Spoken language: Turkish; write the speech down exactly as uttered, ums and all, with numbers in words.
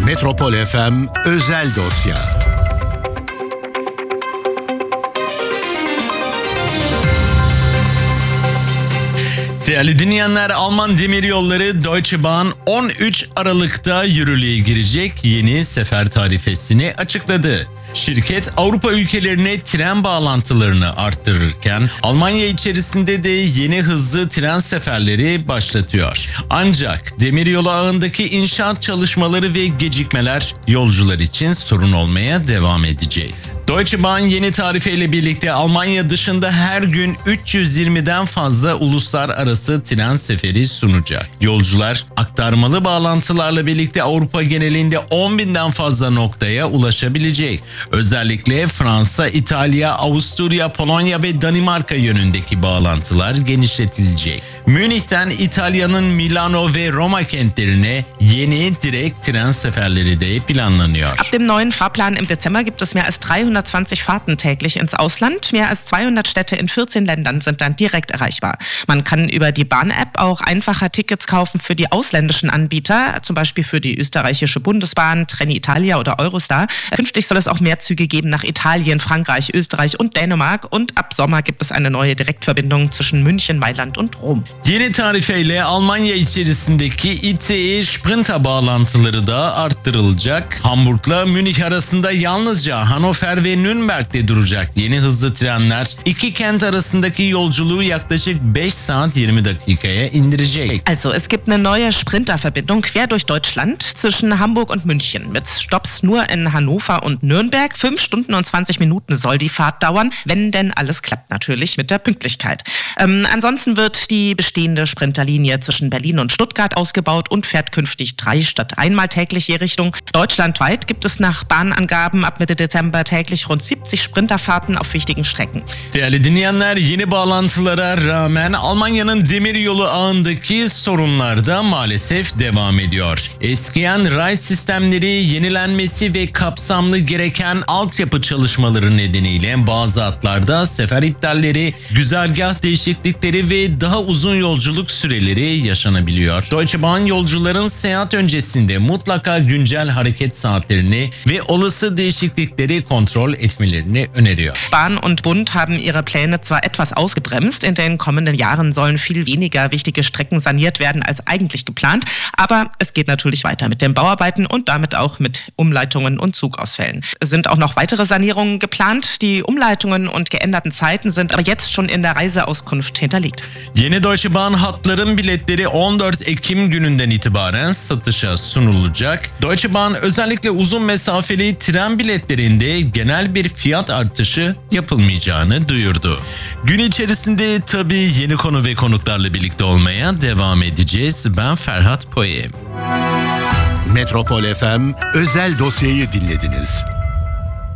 Metropol F M Özel Dosya. Değerli dinleyenler, Alman Demiryolları Deutsche Bahn on üç Aralık'ta yürürlüğe girecek yeni sefer tarifesini açıkladı. Şirket Avrupa ülkelerine tren bağlantılarını arttırırken Almanya içerisinde de yeni hızlı tren seferleri başlatıyor. Ancak demiryolu ağındaki inşaat çalışmaları ve gecikmeler yolcular için sorun olmaya devam edecek. Deutsche Bahn yeni tarifeyle birlikte Almanya dışında her gün üç yüz yirmiden fazla uluslararası tren seferi sunacak. Yolcular aktarmalı bağlantılarla birlikte Avrupa genelinde on binden fazla noktaya ulaşabilecek. Özellikle Fransa, İtalya, Avusturya, Polonya ve Danimarka yönündeki bağlantılar genişletilecek. Münih'ten İtalya'nın Milano ve Roma kentlerine yeni direkt tren seferleri de planlanıyor. Ab dem neuen Fahrplan im Dezember gibt es mehr als dreihundertzwanzig Fahrten täglich ins Ausland. Mehr als zweihundert Städte in vierzehn Ländern sind dann direkt erreichbar. Man kann über die Bahn-App auch einfacher Tickets kaufen für die ausländischen Anbieter, zum Beispiel für die österreichische Bundesbahn, Trenitalia oder Eurostar. Künftig soll es auch mehr Züge geben nach Italien, Frankreich, Österreich und Dänemark. Und ab Sommer gibt es eine neue Direktverbindung zwischen München, Mailand und Rom. Yeni tarifeyle Almanya içerisindeki I C E Sprinter bağlantıları da arttırılacak. Hamburg'la Münih arasında yalnızca Hannover ve Nürnberg'de duracak yeni hızlı trenler iki kent arasındaki yolculuğu yaklaşık beş saat yirmi dakikaya indirecek. Also es gibt eine neue Sprinterverbindung quer durch Deutschland zwischen Hamburg und München mit Stopps nur in Hannover und Nürnberg. fünf Stunden und zwanzig Minuten soll die Fahrt dauern, wenn denn alles klappt natürlich mit der Pünktlichkeit. Ähm, ansonsten wird die bestehende Sprinterlinie zwischen Berlin und Stuttgart ausgebaut und fährt künftig drei statt einmal täglich je Richtung. Deutschlandweit gibt es nach Bahnangaben ab Mitte Dezember täglich rund siebzig Sprinterfahrten auf wichtigen Strecken. Değerli dinleyenler, yeni bağlantılara rağmen Almanya'nın demiryolu ağındaki sorunlar da maalesef devam ediyor. Eskiyen ray sistemleri yenilenmesi ve kapsamlı gereken altyapı çalışmaları nedeniyle bazı hatlarda sefer iptalleri, güzergah değişiklikleri ve daha uzun yolculuk süreleri yaşanabiliyor. Deutsche Bahn yolcuların seyahat öncesinde mutlaka güncel hareket saatlerini ve olası değişiklikleri kontrol etmelerini öneriyor. Bahn und Bund haben ihre Pläne zwar etwas ausgebremst, in den kommenden Jahren sollen viel weniger wichtige Strecken saniert werden als eigentlich geplant, aber es geht natürlich weiter mit den Bauarbeiten und damit auch mit Umleitungen und Zugausfällen. Es sind auch noch weitere Sanierungen geplant. Die Umleitungen und geänderten Zeiten sind aber jetzt schon in der Reiseauskunft hinterlegt. Yeni Deutsche Bahn hatların biletleri on dört Ekim gününden itibaren satışa sunulacak. Deutsche Bahn özellikle uzun mesafeli tren biletlerinde genel bir fiyat artışı yapılmayacağını duyurdu. Gün içerisinde tabii yeni konu ve konuklarla birlikte olmaya devam edeceğiz. Ben Ferhat Poyem. Metropol F M Özel Dosya'yı dinlediniz.